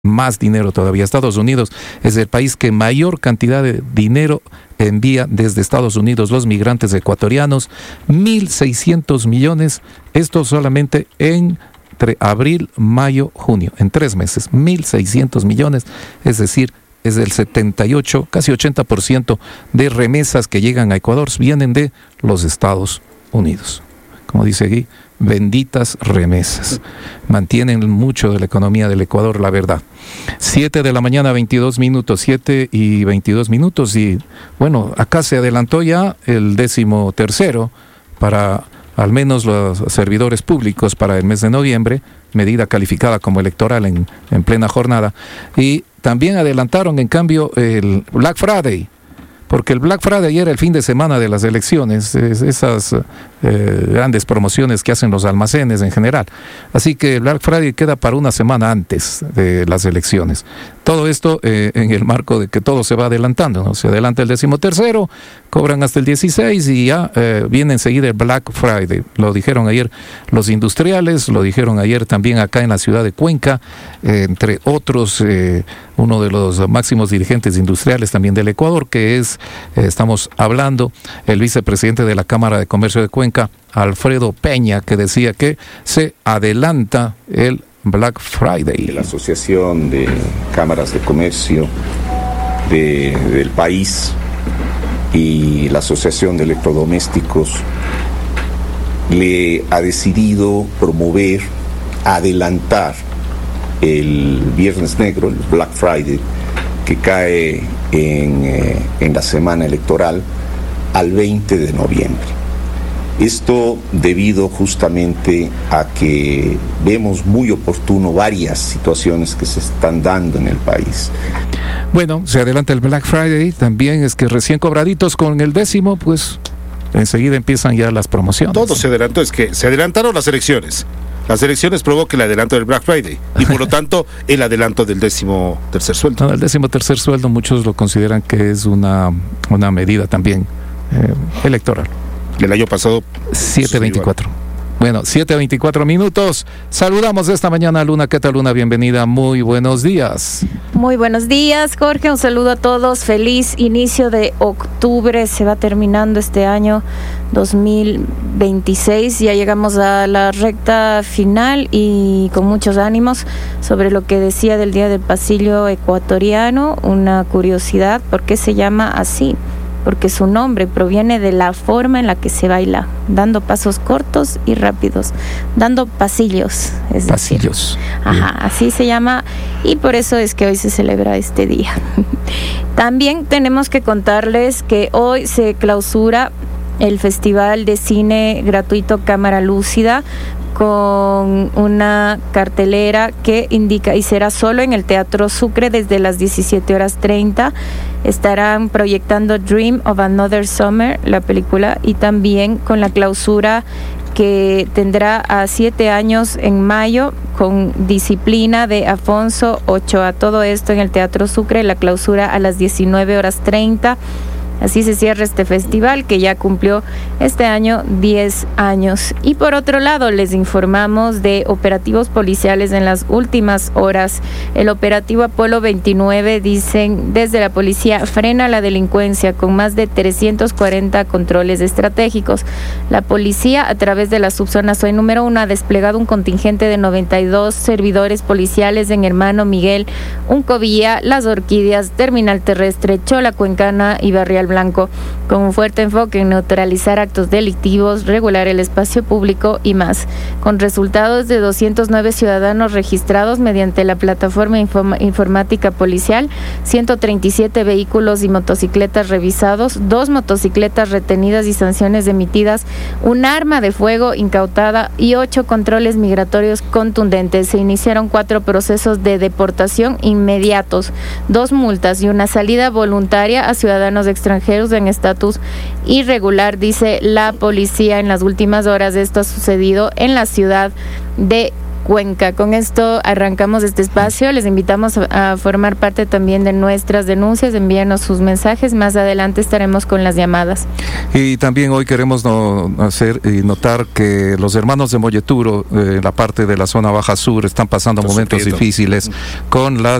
más dinero todavía. Estados Unidos es el país que mayor cantidad de dinero envía desde Estados Unidos los migrantes ecuatorianos, 1.600 millones, esto solamente entre abril, mayo, junio, en 3 meses, 1.600 millones, es decir, es del 78, casi 80% de remesas que llegan a Ecuador vienen de los Estados Unidos. Como dice aquí, benditas remesas. Mantienen mucho de la economía del Ecuador, la verdad. 7 de la mañana, 22 minutos, 7 y 22 minutos. Y bueno, acá se adelantó ya el 13º para al menos los servidores públicos para el mes de noviembre, medida calificada como electoral en plena jornada. Y también adelantaron, en cambio, el Black Friday, porque el Black Friday era el fin de semana de las elecciones, esas grandes promociones que hacen los almacenes en general. Así que el Black Friday queda para una semana antes de las elecciones. Todo esto en el marco de que todo se va adelantando, ¿no? Se adelanta el 13º, cobran hasta el 16 y ya viene enseguida el Black Friday. Lo dijeron ayer los industriales, lo dijeron ayer también acá en la ciudad de Cuenca, entre otros, uno de los máximos dirigentes industriales también del Ecuador, que es, estamos hablando, el vicepresidente de la Cámara de Comercio de Cuenca, Alfredo Peña, que decía que se adelanta el Black Friday. La Asociación de Cámaras de Comercio del país y la Asociación de Electrodomésticos le ha decidido promover, adelantar el Viernes Negro, el Black Friday, que cae en la semana electoral, al 20 de noviembre. Esto debido justamente a que vemos muy oportuno varias situaciones que se están dando en el país. Bueno, se adelanta el Black Friday, también es que recién cobraditos con el 10º, pues enseguida empiezan ya las promociones. Todo se adelantó, es que se adelantaron las elecciones. Las elecciones provocan el adelanto del Black Friday y por lo tanto el adelanto del 13º sueldo. No, el 13º sueldo muchos lo consideran que es una medida también electoral. El año pasado 7:24. Bueno, 7:24 minutos. Saludamos esta mañana a Luna. ¿Qué tal, Luna? Bienvenida. Muy buenos días. Muy buenos días, Jorge. Un saludo a todos. Feliz inicio de octubre. Se va terminando este año 2026. Ya llegamos a la recta final y con muchos ánimos sobre lo que decía del Día del Pasillo Ecuatoriano. Una curiosidad, ¿por qué se llama así? Porque su nombre proviene de la forma en la que se baila, dando pasos cortos y rápidos, dando pasillos, es pasillos. Decir. Ajá, así se llama y por eso es que hoy se celebra este día. También tenemos que contarles que hoy se clausura el Festival de Cine Gratuito Cámara Lúcida, con una cartelera que indica, y será solo en el Teatro Sucre desde las 17:30. Estarán proyectando Dream of Another Summer, la película, y también con la clausura que tendrá a 7 años en mayo con Disciplina de Afonso Ochoa. Todo esto en el Teatro Sucre, la clausura a las 19:30. Así se cierra este festival que ya cumplió este año 10 años. Y por otro lado, les informamos de operativos policiales en las últimas horas. El operativo Apolo 29, dicen desde la policía, frena la delincuencia con más de 340 controles estratégicos. La policía, a través de la subzona Soy número 1, ha desplegado un contingente de 92 servidores policiales en Hermano Miguel, Uncovilla, Las Orquídeas, Terminal Terrestre, Chola Cuencana y Barrial Blanco, con un fuerte enfoque en neutralizar actos delictivos, regular el espacio público y más. Con resultados de 209 ciudadanos registrados mediante la plataforma informática policial, 137 vehículos y motocicletas revisados, 2 motocicletas retenidas y sanciones emitidas, un arma de fuego incautada y 8 controles migratorios contundentes. Se iniciaron 4 procesos de deportación inmediatos, 2 multas y una salida voluntaria a ciudadanos extranjeros en estatus irregular, dice la policía. En las últimas horas esto ha sucedido en la ciudad de Cuenca. Con esto arrancamos este espacio. Les invitamos a formar parte también de nuestras denuncias. Envíenos sus mensajes. Más adelante estaremos con las llamadas. Y también hoy queremos notar que los hermanos de Molleturo, la parte de la zona baja sur, están pasando momentos difíciles con las